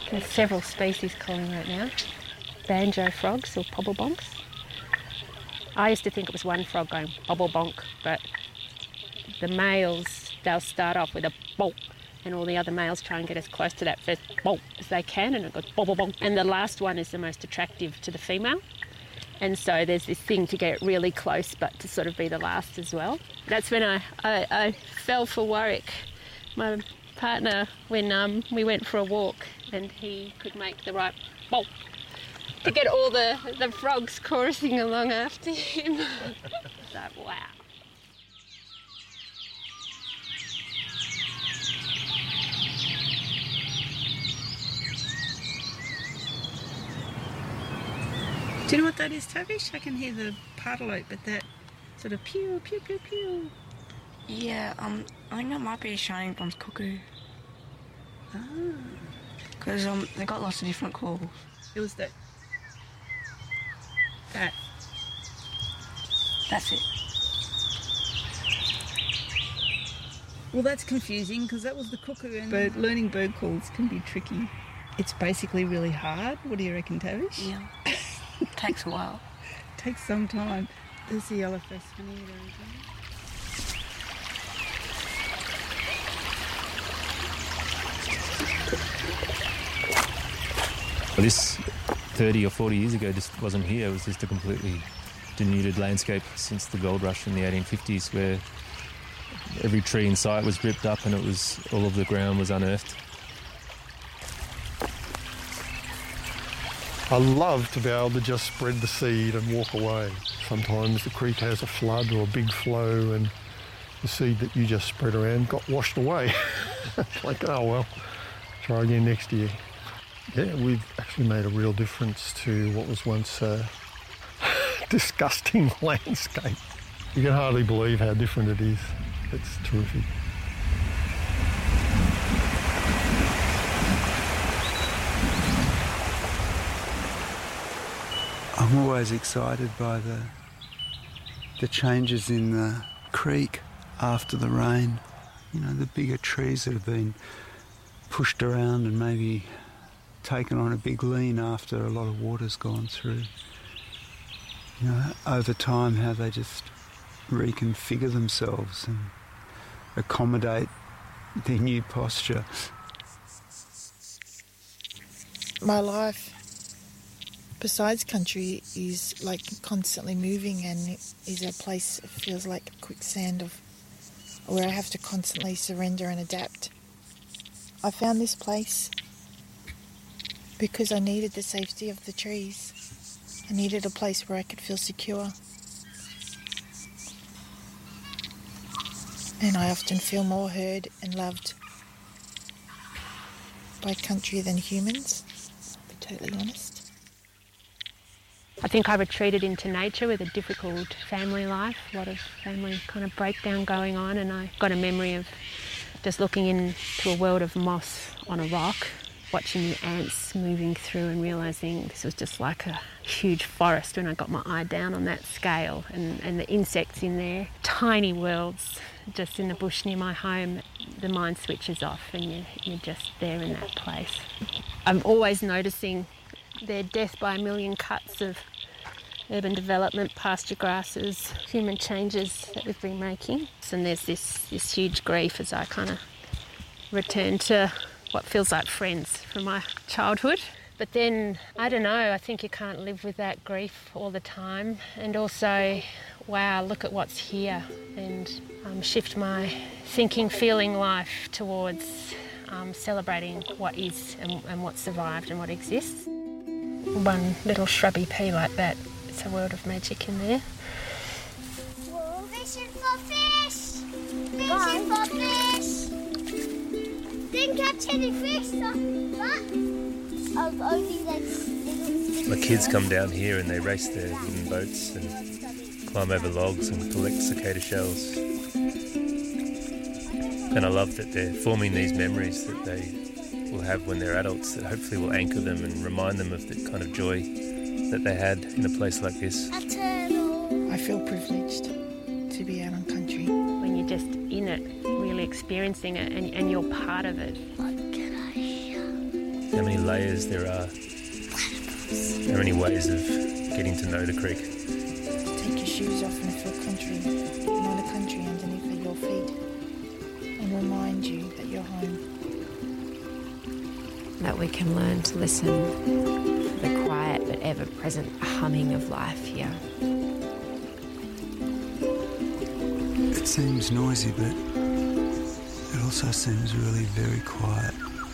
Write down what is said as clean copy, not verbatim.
There's several species calling right now. Banjo frogs or pobblebonks. I used to think it was one frog going bobble-bonk, but the males, they'll start off with a bonk, and all the other males try and get as close to that first bonk as they can, and it goes bobble-bonk. And the last one is the most attractive to the female. And so there's this thing to get really close, but to sort of be the last as well. That's when I fell for Warwick, my partner, when we went for a walk, and he could make the right bonk to get all the frogs chorusing along after him. So, wow. Do you know what that is, Tavish? I can hear the pardalote, but that sort of pew, pew, pew, pew. Yeah, I think that might be a Shannon-Bond's cuckoo. Ah. Because they got lots of different calls. It was that. That's it. Well, that's confusing because that was the cuckoo, and learning bird calls can be tricky. It's basically really hard. What do you reckon, Tavish? Yeah. Takes a while. Takes some time. There's the yellow-faced honey there again. This 30 or 40 years ago just wasn't here. It was just a completely denuded landscape since the gold rush in the 1850s, where every tree in sight was ripped up and it was all of the ground was unearthed. I love to be able to just spread the seed and walk away. Sometimes the creek has a flood or a big flow and the seed that you just spread around got washed away. It's like, oh well, try again next year. Yeah, we've actually made a real difference to what was once a disgusting landscape. You can hardly believe how different it is. It's terrific. I'm always excited by the changes in the creek after the rain. You know, the bigger trees that have been pushed around and maybe taken on a big lean after a lot of water's gone through. You know, over time how they just reconfigure themselves and accommodate their new posture. My life besides country is like constantly moving, and is a place that feels like quicksand of where I have to constantly surrender and adapt. I found this place because I needed the safety of the trees. I needed a place where I could feel secure. And I often feel more heard and loved by country than humans, to be totally honest. I think I retreated into nature with a difficult family life, a lot of family kind of breakdown going on, and I got a memory of just looking into a world of moss on a rock, watching the ants moving through and realising this was just like a huge forest when I got my eye down on that scale, and the insects in there, tiny worlds just in the bush near my home. The mind switches off and you're just there in that place. I'm always noticing their death by a million cuts of urban development, pasture grasses, human changes that we've been making. And there's this huge grief as I kind of return to what feels like friends from my childhood. But then, I don't know, I think you can't live with that grief all the time. And also, wow, look at what's here, and shift my thinking, feeling life towards celebrating what is and what survived and what exists. One little shrubby pea like that, it's a world of magic in there. Fishing for fish! Fishing for fish! Didn't catch any fish, but only like My kids come down here and they race their wooden boats and climb over logs and collect cicada shells. And I love that they're forming these memories that they will have when they're adults, that hopefully will anchor them and remind them of the kind of joy that they had in a place like this. I feel privileged to be out on country. When you're just in it, really experiencing it, and you're part of it. how many layers there are, how many ways of getting to know the creek. Take your shoes off and feel country, not a country underneath your feet, and remind you that you're home. That we can learn to listen for the quiet but ever-present humming of life here. It seems noisy, but it also seems really very quiet.